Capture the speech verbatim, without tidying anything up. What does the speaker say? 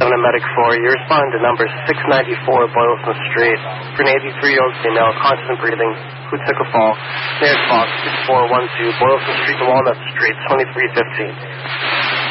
seven and Medic four. You respond to number six ninety-four Boylston Street for an eighty-three-year-old female, constant breathing, who took a fall. Near Fox, six four one two Boylston Street to Walnut Street, twenty-three fifteen.